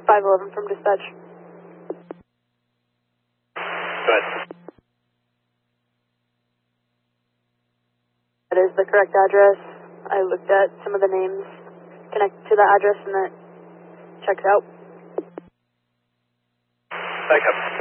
511 from dispatch. Go ahead. That is the correct address. I looked at some of the names connected to that address and that checks out. Back up.